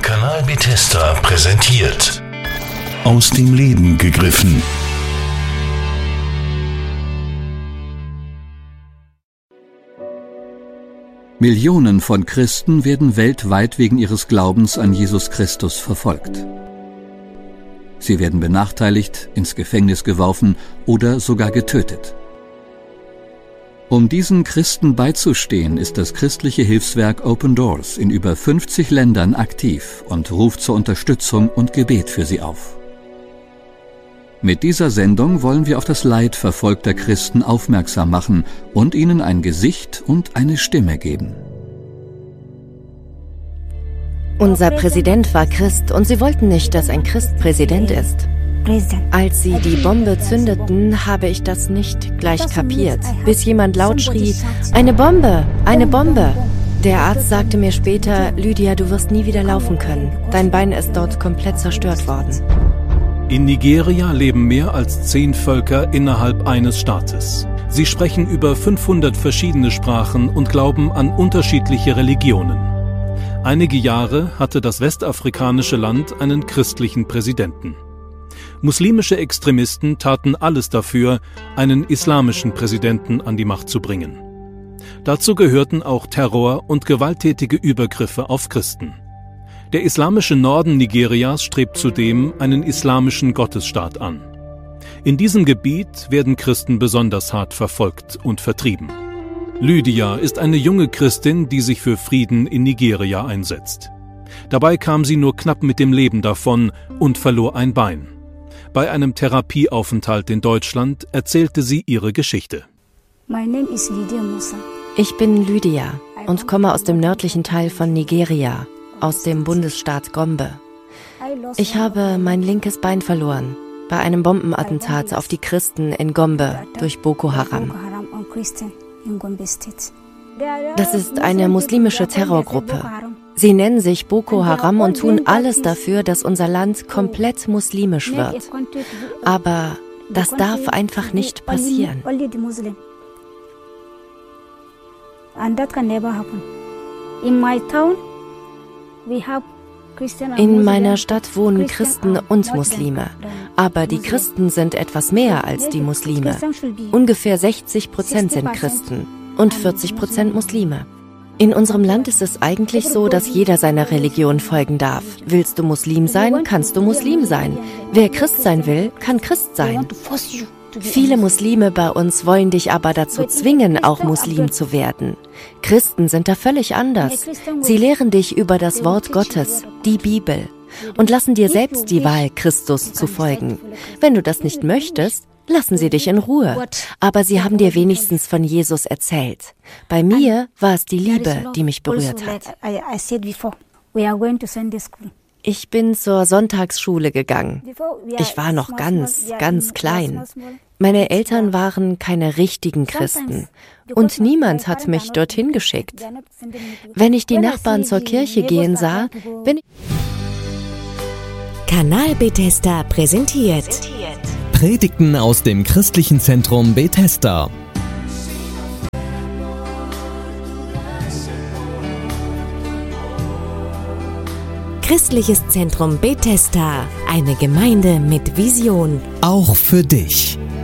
Kanal Bethesda präsentiert. Aus dem Leben gegriffen. Millionen von Christen werden weltweit wegen ihres Glaubens an Jesus Christus verfolgt. Sie werden benachteiligt, ins Gefängnis geworfen oder sogar getötet. Um diesen Christen beizustehen, ist das christliche Hilfswerk Open Doors in über 50 Ländern aktiv und ruft zur Unterstützung und Gebet für sie auf. Mit dieser Sendung wollen wir auf das Leid verfolgter Christen aufmerksam machen und ihnen ein Gesicht und eine Stimme geben. Unser Präsident war Christ und sie wollten nicht, dass ein Christ Präsident ist. Als sie die Bombe zündeten, habe ich das nicht gleich kapiert, bis jemand laut schrie, »Eine Bombe! Eine Bombe!« Der Arzt sagte mir später, »Lydia, du wirst nie wieder laufen können. Dein Bein ist dort komplett zerstört worden.« In Nigeria leben mehr als 10 Völker innerhalb eines Staates. Sie sprechen über 500 verschiedene Sprachen und glauben an unterschiedliche Religionen. Einige Jahre hatte das westafrikanische Land einen christlichen Präsidenten. Muslimische Extremisten taten alles dafür, einen islamischen Präsidenten an die Macht zu bringen. Dazu gehörten auch Terror und gewalttätige Übergriffe auf Christen. Der islamische Norden Nigerias strebt zudem einen islamischen Gottesstaat an. In diesem Gebiet werden Christen besonders hart verfolgt und vertrieben. Lydia ist eine junge Christin, die sich für Frieden in Nigeria einsetzt. Dabei kam sie nur knapp mit dem Leben davon und verlor ein Bein. Bei einem Therapieaufenthalt in Deutschland erzählte sie ihre Geschichte. Ich bin Lydia und komme aus dem nördlichen Teil von Nigeria, aus dem Bundesstaat Gombe. Ich habe mein linkes Bein verloren bei einem Bombenattentat auf die Christen in Gombe durch Boko Haram. Das ist eine muslimische Terrorgruppe. Sie nennen sich Boko Haram und tun alles dafür, dass unser Land komplett muslimisch wird. Aber das darf einfach nicht passieren. In meiner Stadt wohnen Christen und Muslime. Aber die Christen sind etwas mehr als die Muslime. Ungefähr 60% sind Christen und 40% Muslime. In unserem Land ist es eigentlich so, dass jeder seiner Religion folgen darf. Willst du Muslim sein, kannst du Muslim sein. Wer Christ sein will, kann Christ sein. Viele Muslime bei uns wollen dich aber dazu zwingen, auch Muslim zu werden. Christen sind da völlig anders. Sie lehren dich über das Wort Gottes, die Bibel, und lassen dir selbst die Wahl, Christus zu folgen. Wenn du das nicht möchtest, lassen sie dich in Ruhe. Aber sie haben dir wenigstens von Jesus erzählt. Bei mir war es die Liebe, die mich berührt hat. Ich bin zur Sonntagsschule gegangen. Ich war noch ganz klein. Meine Eltern waren keine richtigen Christen. Und niemand hat mich dorthin geschickt. Wenn ich die Nachbarn zur Kirche gehen sah, bin ich... Kanal Bethesda präsentiert Predigten aus dem christlichen Zentrum Bethesda. Christliches Zentrum Bethesda, eine Gemeinde mit Vision. Auch für dich.